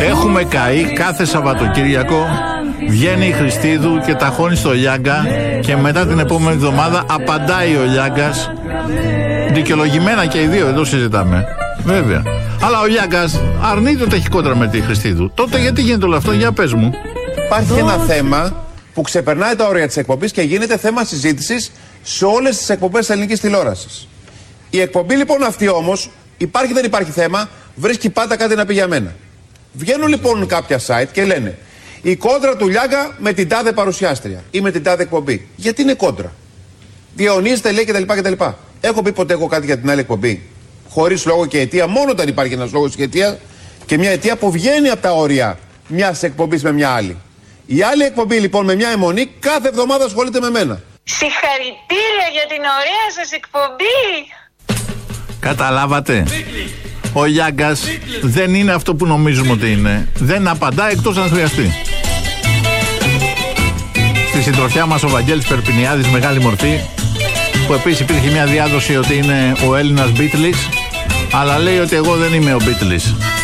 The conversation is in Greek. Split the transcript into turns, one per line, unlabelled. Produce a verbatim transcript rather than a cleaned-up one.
Έχουμε καεί κάθε Σαββατοκύριακο. Βγαίνει η Χριστίδου και ταχώνει στο Λιάγκα και μετά την επόμενη εβδομάδα απαντάει ο Λιάγκας. Δικαιολογημένα και οι δύο, εδώ συζητάμε. Βέβαια. Αλλά ο Λιάγκας αρνείται ότι έχει κόντρα με τη Χριστίδου. Τότε γιατί γίνεται όλο αυτό, για πες μου.
Υπάρχει και ένα θέμα που ξεπερνάει τα όρια της εκπομπής και γίνεται θέμα συζήτησης σε όλες τις εκπομπές της ελληνικής τηλεόρασης. Η εκπομπή λοιπόν αυτή όμως, υπάρχει δεν υπάρχει θέμα, βρίσκει πάντα κάτι να πει για μένα. Βγαίνουν λοιπόν κάποια site και λένε η κόντρα του Λιάγκα με την τάδε παρουσιάστρια ή με την τάδε εκπομπή. Γιατί είναι κόντρα. Διαιωνίζεται, λέει κτλ. κτλ. Έχω πει ποτέ εγώ κάτι για την άλλη εκπομπή χωρίς λόγο και αιτία, μόνο όταν υπάρχει ένας λόγος και αιτία και μια αιτία που βγαίνει από τα όρια μιας εκπομπής με μια άλλη. Η άλλη εκπομπή λοιπόν με μια αιμονή κάθε εβδομάδα ασχολείται με μένα.
Συγχαρητήρια για την ωραία σας εκπομπή.
Καταλάβατε. Ο Λιάγκας δεν είναι αυτό που νομίζουμε ότι είναι. Δεν απαντά εκτός αν χρειαστεί. Στη συντροφιά μας ο Βαγγέλης Περπινιάδης, μεγάλη μορφή, που επίσης υπήρχε μια διάδοση ότι είναι ο Έλληνας Beatles, αλλά λέει ότι εγώ δεν είμαι ο Beatles.